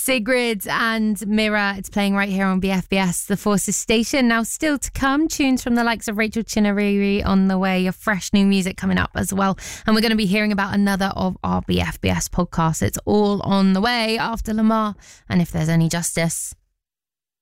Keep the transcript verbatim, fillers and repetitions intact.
Sigrid and Mirror. It's playing right here on B F B S, the Forces station. Now, still to come, tunes from the likes of Rachel Chinariri on the way. Your fresh new music coming up as well. And we're going to be hearing about another of our B F B S podcasts. It's all on the way after Lamar and If There's Any Justice.